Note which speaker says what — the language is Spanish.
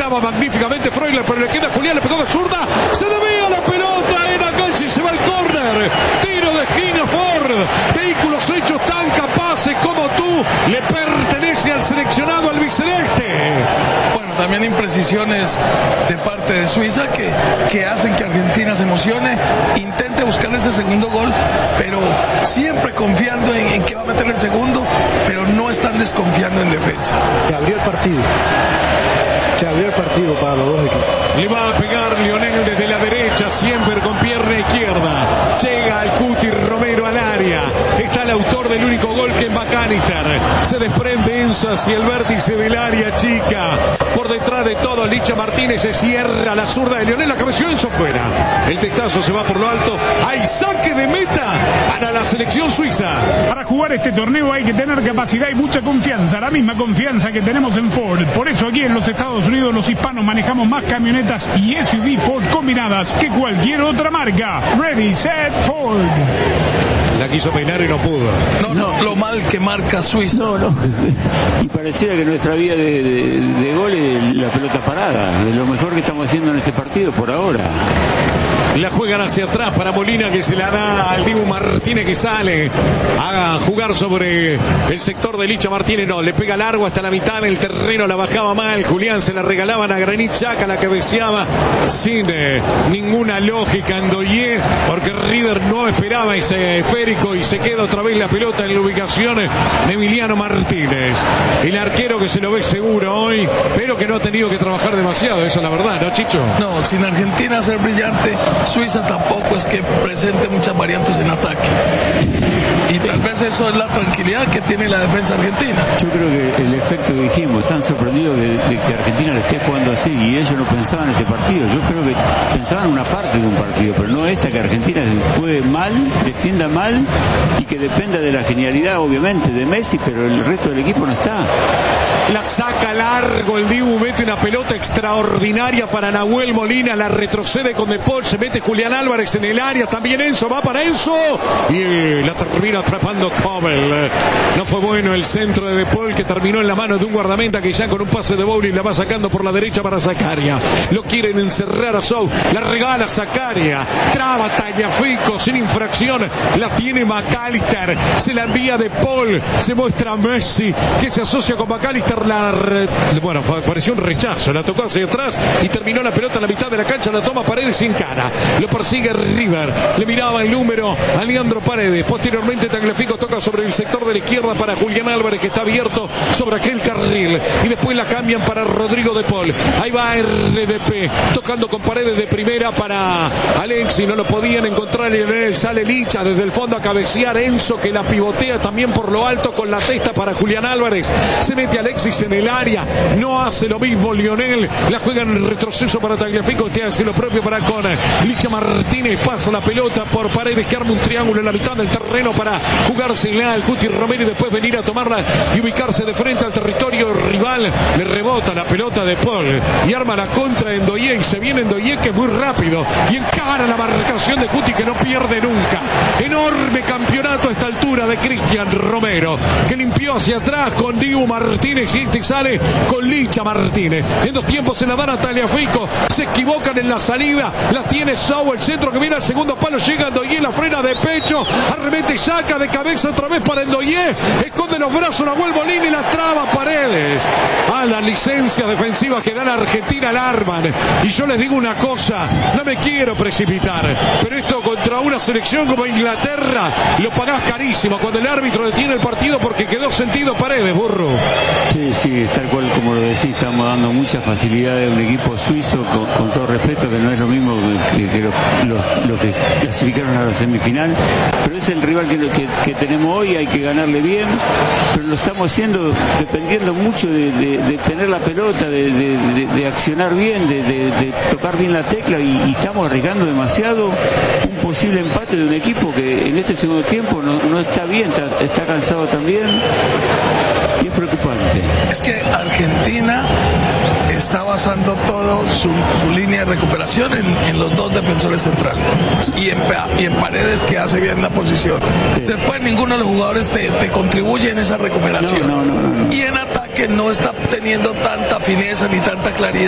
Speaker 1: paraba magníficamente Freuler, pero le queda Julián, le pegó de zurda, se desvía la pelota en acá y se va al córner. Tiro de esquina Ford, vehículos hechos tan capaces como tú, le pertenece al seleccionado albiceleste.
Speaker 2: Bueno, también imprecisiones de parte de Suiza que hacen que Argentina se emocione, intente buscar ese segundo gol, pero siempre confiando en que va a meter el segundo, pero no están desconfiando en defensa.
Speaker 3: Se abrió el partido para los dos equipos.
Speaker 1: Le va a pegar Lionel desde la derecha, siempre con pierna izquierda. Llega el Cuti Romero al área. Está el autor del único gol, que es McAllister. Se desprende Enzo hacia el vértice del área chica. Por detrás de todo, Licha Martínez se cierra la zurda de Lionel. La cabeció Enzo fuera. El testazo se va por lo alto. Hay saque de meta para la selección suiza.
Speaker 4: Para jugar este torneo hay que tener capacidad y mucha confianza. La misma confianza que tenemos en Ford. Por eso aquí en los Estados Unidos los hispanos manejamos más camionetas y SUV Ford combinadas que cualquier otra marca. Ready, set, Ford.
Speaker 1: La quiso peinar y no pudo.
Speaker 2: No, lo mal que marca Suiza.
Speaker 5: No. Y pareciera que nuestra vía de gol es la pelota parada. Es lo mejor que estamos haciendo en este partido por ahora.
Speaker 1: La juegan hacia atrás para Molina, que se la da al Dibu Martínez, que sale a jugar sobre el sector de Licha Martínez. No, le pega largo hasta la mitad del terreno, la bajaba mal. Julián se la regalaban a Granit Xhaka, la cabeceaba sin ninguna lógica Ndoye, porque River no esperaba ese esférico y se queda otra vez la pelota en la ubicación de Emiliano Martínez. El arquero que se lo ve seguro hoy, pero que no ha tenido que trabajar demasiado, eso es la verdad, ¿no, Chicho?
Speaker 2: No, sin Argentina ser brillante, Suiza tampoco es que presente muchas variantes en ataque. Y tal vez eso es la tranquilidad que tiene la defensa argentina.
Speaker 5: Yo creo que el efecto que dijimos, están sorprendidos de que Argentina le esté jugando así, y ellos no pensaban en este partido. Yo creo que pensaban una parte de un partido, pero no esta, que Argentina juegue mal, defienda mal y que dependa de la genialidad, obviamente, de Messi, pero el resto del equipo no está.
Speaker 1: La saca largo el Dibu, mete una pelota extraordinaria para Nahuel Molina, la retrocede con De Paul, se mete Julián Álvarez en el área, también Enzo, va para Enzo y la termina atrapando Kobel. No fue bueno el centro de De Paul, que terminó en la mano de un guardameta que ya con un pase de bowling la va sacando por la derecha para Zakaria. Lo quieren encerrar a Sou, la regala Zakaria, traba Tagliafico sin infracción, la tiene McAllister, se la envía De Paul, se muestra Messi, que se asocia con McAllister. Bueno, pareció un rechazo, la tocó hacia atrás y terminó la pelota en la mitad de la cancha, la toma Paredes sin cara, lo persigue River, le miraba el número a Leandro Paredes, posteriormente Tagliafico toca sobre el sector de la izquierda para Julián Álvarez, que está abierto sobre aquel carril, y después la cambian para Rodrigo De Paul. Ahí va RDP, tocando con Paredes de primera para Alexi, no lo podían encontrar, y sale Licha desde el fondo a cabecear. Enzo, que la pivotea también por lo alto con la testa para Julián Álvarez, se mete Alexis en el área, no hace lo mismo Lionel, la juega en el retroceso para Tagliafico, que hace lo propio para con Licha Martínez, pasa la pelota por Paredes, que arma un triángulo en la mitad del terreno para jugársela al Cuti Romero y después venir a tomarla y ubicarse de frente al territorio rival. Le rebota la pelota de Paul y arma la contra de Ndoye, y se viene Ndoye, que es muy rápido y encara la marcación de Cuti, que no pierde nunca. Enorme campeonato a esta altura de Cristian Romero, que limpió hacia atrás con Dibu Martínez y este sale con Licha Martínez. En dos tiempos se la dan a Tagliafico, se equivocan en la salida, la tiene Sau, el centro que viene al segundo palo, llega Ndoye, la frena de pecho, arremete y saca de cabeza otra vez para Ndoye, esconde los brazos Nahuel Molina y la traba Paredes. A las licencias defensivas que da la Argentina la arman, y yo les digo una cosa, no me quiero precipitar, pero esto contra una selección como Inglaterra lo pagás carísimo cuando el árbitro detiene el partido, porque quedó sentido Paredes, burro.
Speaker 5: Sí, tal cual como lo decís, estamos dando mucha facilidad a un equipo suizo, con todo respeto, que no es lo mismo que los que clasificaron a la semifinal, pero es el rival que tenemos hoy, hay que ganarle bien, pero lo estamos haciendo dependiendo mucho de tener la pelota, de accionar bien, de tocar bien la tecla, y estamos arriesgando demasiado un posible empate de un equipo que en este segundo tiempo no está bien, está cansado también, y es preocupante.
Speaker 2: Es que Argentina está basando todo su línea de recuperación en los dos defensores centrales y en Paredes, que hace bien la posición. Sí. Después ninguno de los jugadores te contribuye en esa recuperación.
Speaker 5: No.
Speaker 2: Y en ataque no está teniendo tanta fineza ni tanta claridad.